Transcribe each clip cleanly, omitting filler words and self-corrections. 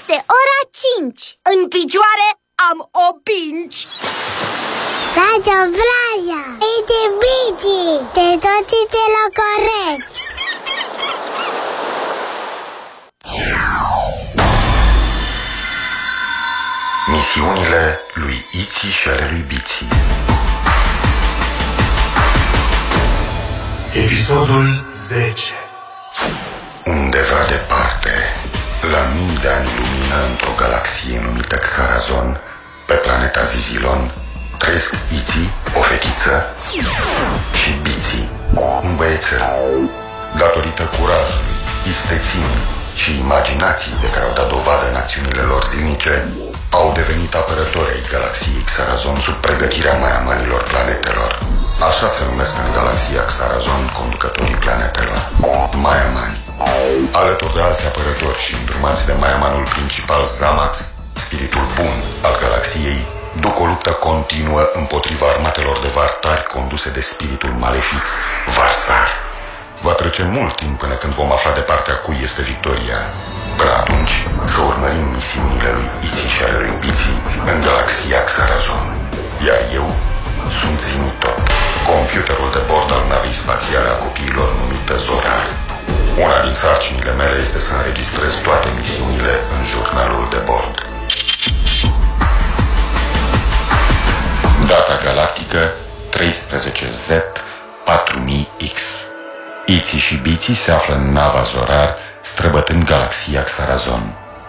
Este ora 5. În picioare am obinci. Vraja, vraja, ite bici, te toți te locoreți. Misiunile lui Iți și ale lui Biți. Episodul 10. Undeva departe, la mii de ani lumină, într-o galaxie numită Xarazon, pe planeta Zizilon, trăiesc Iți, o fetiță, și Biți, un băiețel. Datorită curajului, isteții și imaginației de care au dat dovadă în acțiunile lor zilnice, au devenit apărători ai galaxiei Xarazon sub pregătirea maiamanilor planetelor. Așa se numesc în galaxia Xarazon conducătorii planetelor, maiamani. Alături de alți apărători și îndrumați de maiamanul principal Zamax, spiritul bun al galaxiei, duc o luptă continuă împotriva armatelor de vartari conduse de spiritul malefic Varsar. Va trece mult timp până când vom afla de partea cui este victoria. Până atunci, să urmărim misiunile lui Iți și ale lui Biți în galaxia Xarazon. Iar eu sunt Zimitot, computerul de bord al navei spațiale a copiilor numită Zorar. Una din sarcinile mele este să înregistrez toate misiunile în jurnalul de bord. Data galactică 13Z4000X. Iți și Biți se află în nava Zorar, străbătând galaxia Xarazon.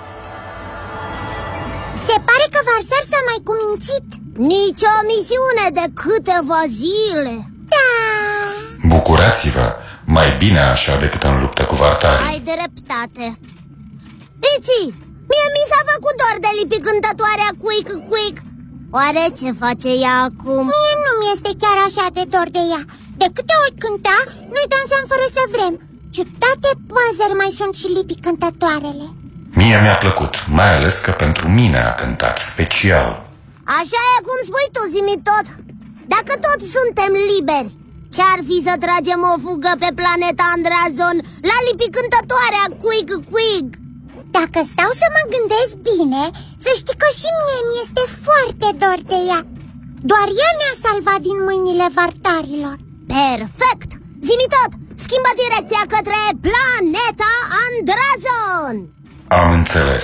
Se pare că Varsar s-a mai cumințit. Nici o misiune de câteva zile. Da. Bucurați-vă, mai bine așa decât în luptă cu vartari. Ai dreptate. Iți, mie mi s-a făcut dor de lipicântătoarea Quick. Oare ce face ea acum? Mie nu mi-este chiar așa de dor de ea. De câte ori cânta, noi dansam fără să vrem. Ciudate păzări mai sunt și lipicântătoarele. Mie mi-a plăcut, mai ales că pentru mine a cântat special. Așa e cum spui tu, Zimitot. Dacă toți suntem liberi, ce-ar fi să tragem o fugă pe planeta Andrazon la lipicântătoarea Quick? Dacă stau să mă gândesc bine, să știi că și mie mi-este foarte dor de ea. Doar ea ne-a salvat din mâinile vartarilor. Perfect! Zimitot, schimbă direcția către planeta Andrazon. Am înțeles.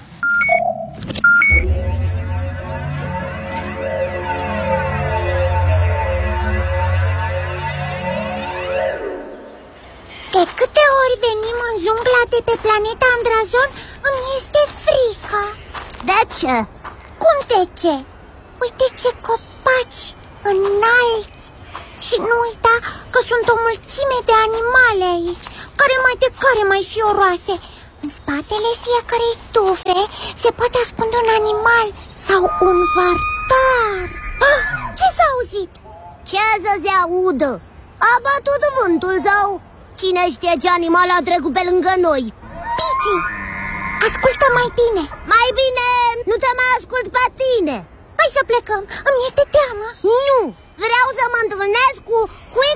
De câte ori venim în jungla de pe planeta Andrazon, îmi este frică. De ce? Cum de ce? Uite ce copaci înalți. Și nu uita că sunt o mulțime de animale aici, care mai fioroase. În spatele fiecarei tufe se poate ascunde un animal sau un vartar. Ce s-a auzit? Ce să se audă? A bătut vântul sau cine știe ce animal a trecut pe lângă noi. Biți, ascultă mai bine. Mai bine nu te mai ascult pe tine. Hai să plecăm, îmi este teamă. Nu, vreau să mă întâlnesc cu Quick.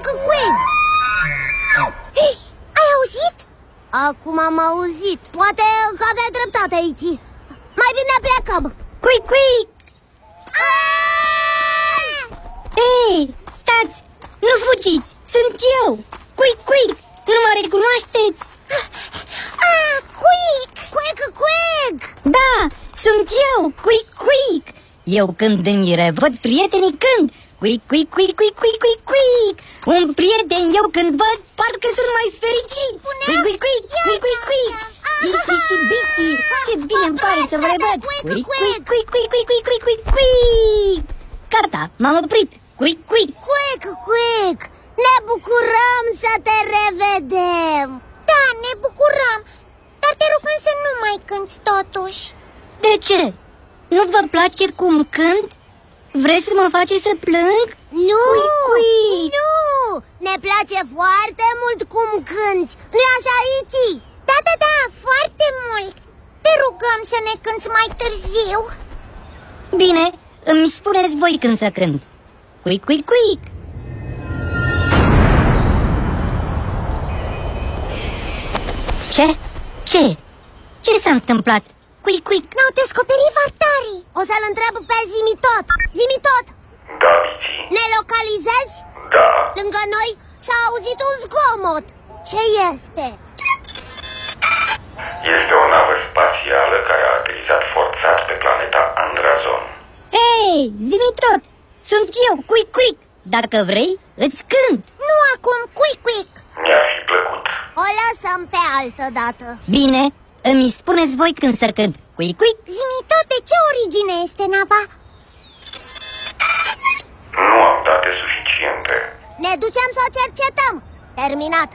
Hei, ai auzit? Acum am auzit, poate că avea dreptate aici. Mai bine plecăm. Quick! Ei, stați, nu fugiți, sunt eu, Quick, nu mă recunoașteți? Quick! Da, sunt eu, Quick! Eu când îmi revăd prietenii când Quick! Un prieten eu când văd, parcă sunt mai fericit. Quick! Bici și Bici, ce bine îmi pare să vă revăd. Quick! Gata, m-am oprit. Quick! Ne bucurăm să te revedem. Da, ne bucurăm, dar te rugăm să nu mai cânti totuși. De ce? Nu vă place cum cânt? Vreți să mă faceți să plâng? Nu! Quick! Nu! Ne place foarte mult cum cânti. Nu-i așa, Iți? Da, foarte mult. Te rugăm să ne cânti mai târziu. Bine, îmi spuneți voi când să cânt. Quick! Ce? Ce s-a întâmplat? cuic, cuic. Ne-au descoperit vartarii. O să-l întreb pe Zimitot. Zimitot, Da, Bici. ne localizezi? Da. Lângă noi s-a auzit un zgomot. Ce este? Este o navă spațială care a aterizat forțat pe planeta Andrazon. Hei, zi-mi tot! Sunt eu, cuic, cuic. Dacă vrei, îți cânt. Nu acum, cuic, cuic. Mi-ar fi plăcut. O lăsăm pe altă dată. Bine, îmi spuneți voi când să cânt. Cuic, cuic. Zi-mi tot, de ce origine este nava? Nu am date suficiente. Ne ducem să o cercetăm. Terminat.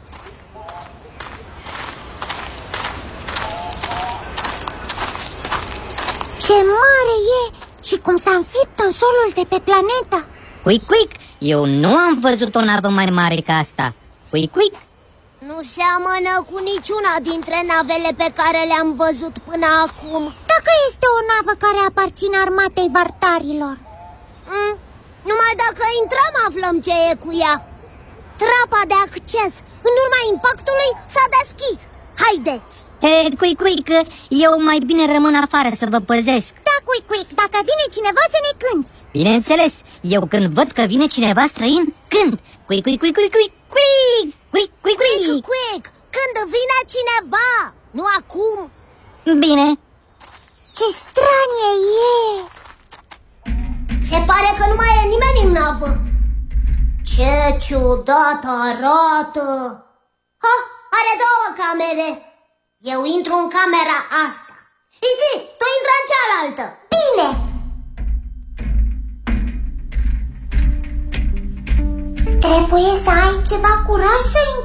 Ce mare e și cum s-a înfipt în solul de pe planetă. Cuic, cuic. Eu nu am văzut o navă mai mare ca asta. Cuic, cuic. Nu seamănă cu niciuna dintre navele pe care le-am văzut până acum. Dacă este o navă care aparține armatei vartarilor. Numai dacă intrăm aflăm ce e cu ea. Trapa de acces, în urma impactului, s-a deschis. Haideți! Cuic, cuic, eu mai bine rămân afară să vă păzesc. Da, cuic, cuic, dacă vine cineva să ne cânti. Bineînțeles, eu când văd că vine cineva străin, cânt. Cuic, cuic, cuic, cuic, cuic, cuic, cuic, cuic, cuic. Quick, când vine cineva, nu acum. Bine. Ce stranie e! Se pare că nu mai e nimeni în navă. Ce ciudat arată. Ha, are două camere. Eu intru în camera asta. Iți, tu intră în cealaltă. Bine! Trebuie să ai ceva curaj să